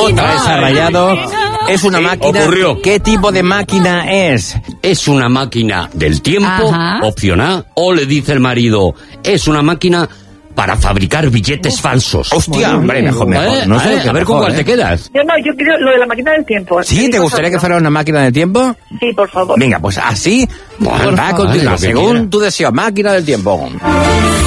Otra vez ha rayado. Es una máquina. Ocurrió. ¿Qué tipo de máquina es? Es una máquina del tiempo, Ajá. opción A, o le dice el marido, es una máquina para fabricar billetes falsos. Hostia, hombre, mejor. No sé, a ver con cuál te quedas. Yo quiero lo de la máquina del tiempo. ¿Sí? ¿Te gustaría que fuera una máquina del tiempo? Sí, por favor. Venga, pues así Bueno, va a vale, continuar, lo que según quiera. tu deseo, máquina del tiempo.